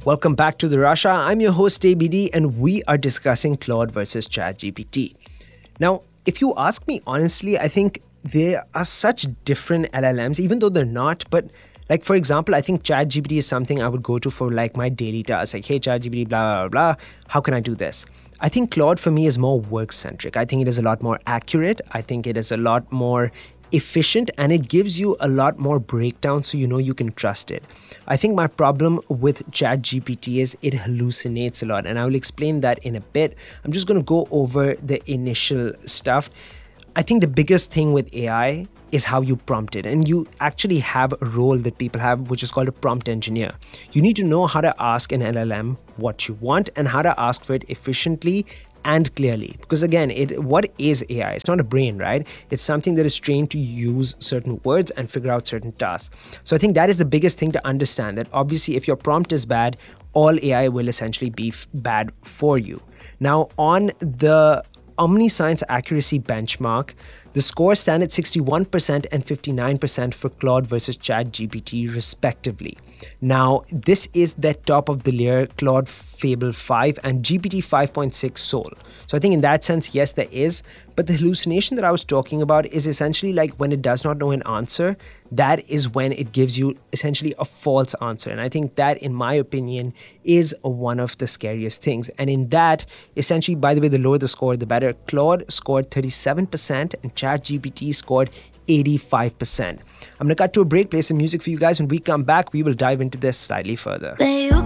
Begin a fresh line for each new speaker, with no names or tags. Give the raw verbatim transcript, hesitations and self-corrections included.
Welcome back to The Rasha. I'm your host A B D and we are discussing Claude versus ChatGPT. Now, if you ask me honestly, I think there are such different L L Ms, even though they're not, but like, for example, I think ChatGPT is something I would go to for like my daily tasks. Like, hey, ChatGPT, blah, blah, blah. How can I do this? I think Claude for me is more work-centric. I think it is a lot more accurate. I think it is a lot more efficient, and it gives you a lot more breakdown so you know you can trust it. I think my problem with ChatGPT is it hallucinates a lot, and I will explain that in a bit. I'm just going to go over the initial stuff. I think the biggest thing with A I is how you prompt it, and you actually have a role that people have, which is called a prompt engineer. You need to know how to ask an L L M what you want and how to ask for it efficiently and clearly. Because again, it what is A I? It's not a brain, right? It's something that is trained to use certain words and figure out certain tasks. So I think that is the biggest thing to understand, that obviously if your prompt is bad, all A I will essentially be f- bad for you. Now, on the Omniscience Accuracy Benchmark, the scores stand at sixty-one percent and fifty-nine percent for Claude versus ChatGPT respectively. Now, this is the top of the layer Claude Fable five and G P T five point six Soul. So I think in that sense, yes, there is. But the hallucination that I was talking about is essentially like when it does not know an answer, that is when it gives you essentially a false answer. And I think that, in my opinion, is one of the scariest things. And in that, essentially, by the way, the lower the score, the better. Claude scored thirty-seven percent and ChatGPT scored eighty-five percent. I'm going to cut to a break, play some music for you guys. When we come back, we will dive into this slightly further.
Babe, you